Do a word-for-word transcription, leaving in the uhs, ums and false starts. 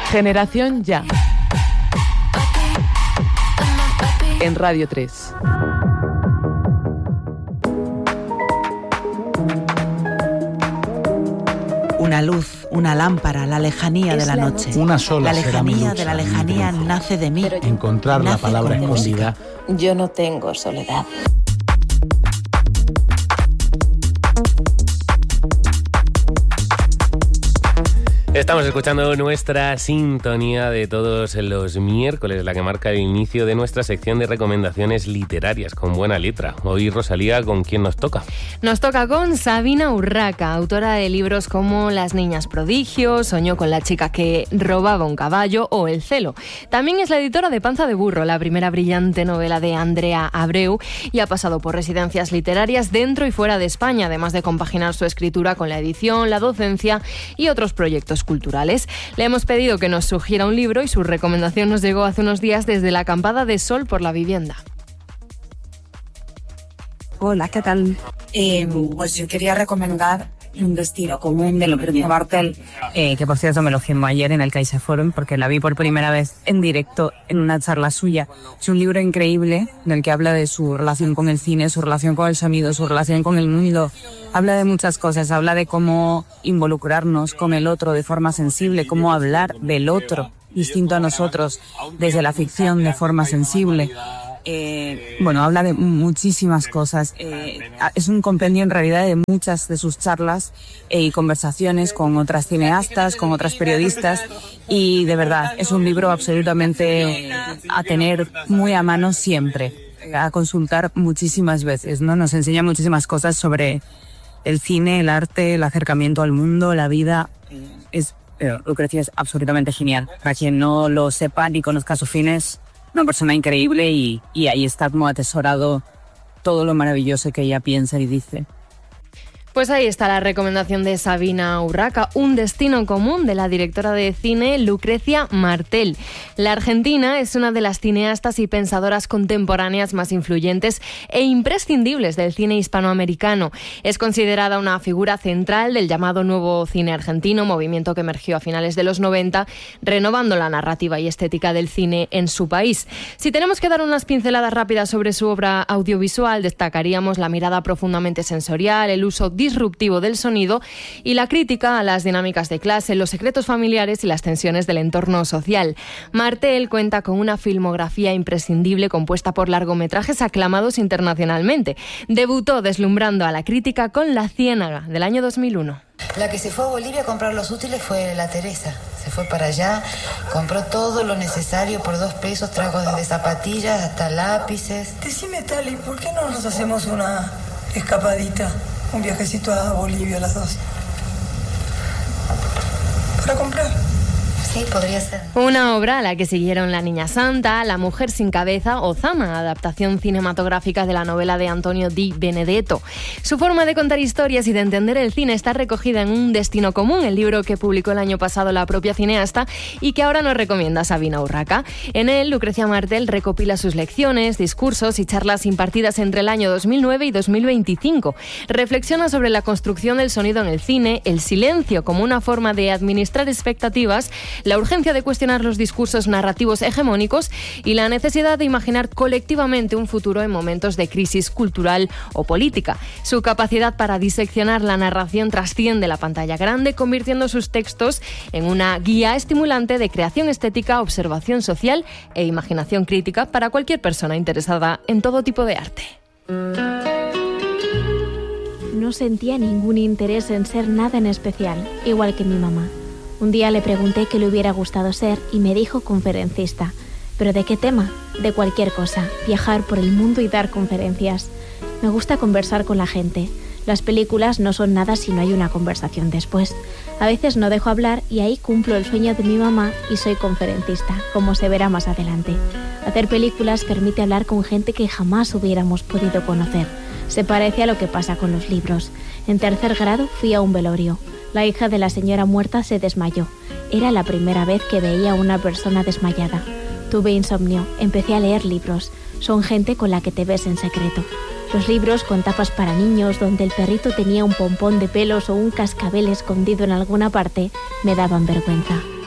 Generación Ya. En Radio tres. Una luz, una lámpara, la lejanía Es de la la noche. noche. Una sola La será mi lejanía lucha, de la mi lejanía triunfo. nace de mí. Encontrar la Nace palabra con escondida. Yo no tengo soledad. Estamos escuchando nuestra sintonía de todos los miércoles, la que marca el inicio de nuestra sección de recomendaciones literarias con buena letra. Hoy, Rosalía, ¿con quién nos toca? Nos toca con Sabina Urraca, autora de libros como Las niñas prodigio, Soñó con la chica que robaba un caballo o El celo. También es la editora de Panza de burro, la primera brillante novela de Andrea Abreu, y ha pasado por residencias literarias dentro y fuera de España, además de compaginar su escritura con la edición, la docencia y otros proyectos culturales. Le hemos pedido que nos sugiera un libro y su recomendación nos llegó hace unos días desde la acampada de Sol por la Vivienda. Hola, ¿qué tal? Eh, pues yo quería recomendar Un destino común de Lucrecia Martel, eh, que por cierto me lo firmó ayer en el CaixaForum porque la vi por primera vez en directo en una charla suya. Es un libro increíble en el que habla de su relación con el cine, su relación con el sonido, su relación con el mundo. Habla de muchas cosas, habla de cómo involucrarnos con el otro de forma sensible, cómo hablar del otro distinto a nosotros desde la ficción de forma sensible. Eh, bueno, habla de muchísimas cosas. Eh, es un compendio en realidad de muchas de sus charlas eh, y conversaciones con otras cineastas, con otras periodistas, y de verdad es un libro absolutamente a tener muy a mano siempre, a consultar muchísimas veces, ¿no? Nos enseña muchísimas cosas sobre el cine, el arte, el acercamiento al mundo, la vida. Es, eh, Lucrecia es absolutamente genial. Para quien no lo sepa ni conozca sus fines, una persona increíble, y, y ahí está como atesorado todo lo maravilloso que ella piensa y dice. Pues ahí está la recomendación de Sabina Urraca, Un destino común, de la directora de cine Lucrecia Martel. La argentina es una de las cineastas y pensadoras contemporáneas más influyentes e imprescindibles del cine hispanoamericano. Es considerada una figura central del llamado nuevo cine argentino, movimiento que emergió a finales de los noventa, renovando la narrativa y estética del cine en su país. Si tenemos que dar unas pinceladas rápidas sobre su obra audiovisual, destacaríamos la mirada profundamente sensorial, el uso disruptivo del sonido y la crítica a las dinámicas de clase, los secretos familiares y las tensiones del entorno social. Martel cuenta con una filmografía imprescindible compuesta por largometrajes aclamados internacionalmente. Debutó deslumbrando a la crítica con La Ciénaga, del año dos mil uno. La que se fue a Bolivia a comprar los útiles fue la Teresa. Se fue para allá, compró todo lo necesario por dos pesos, trajo desde zapatillas hasta lápices. Decime, Tali, ¿por qué no nos hacemos una escapadita? Un viajecito a Bolivia las dos. Para comprar. Sí, podría ser. Una obra a la que siguieron La Niña Santa, La Mujer sin Cabeza o Zama, adaptación cinematográfica de la novela de Antonio Di Benedetto. Su forma de contar historias y de entender el cine está recogida en Un destino común, el libro que publicó el año pasado la propia cineasta y que ahora nos recomienda Sabina Urraca. En él, Lucrecia Martel recopila sus lecciones, discursos y charlas impartidas entre el año dos mil nueve y dos mil veinticinco. Reflexiona sobre la construcción del sonido en el cine, el silencio como una forma de administrar expectativas, la urgencia de cuestionar los discursos narrativos hegemónicos y la necesidad de imaginar colectivamente un futuro en momentos de crisis cultural o política. Su capacidad para diseccionar la narración trasciende la pantalla grande, convirtiendo sus textos en una guía estimulante de creación estética, observación social e imaginación crítica para cualquier persona interesada en todo tipo de arte. No sentía ningún interés en ser nada en especial, igual que mi mamá. Un día le pregunté qué le hubiera gustado ser y me dijo conferencista. ¿Pero de qué tema? De cualquier cosa. Viajar por el mundo y dar conferencias. Me gusta conversar con la gente. Las películas no son nada si no hay una conversación después. A veces no dejo hablar y ahí cumplo el sueño de mi mamá y soy conferencista, como se verá más adelante. Hacer películas permite hablar con gente que jamás hubiéramos podido conocer. Se parece a lo que pasa con los libros. En tercer grado fui a un velorio. La hija de la señora muerta se desmayó. Era la primera vez que veía a una persona desmayada. Tuve insomnio, empecé a leer libros. Son gente con la que te ves en secreto. Los libros con tapas para niños, donde el perrito tenía un pompón de pelos o un cascabel escondido en alguna parte, me daban vergüenza.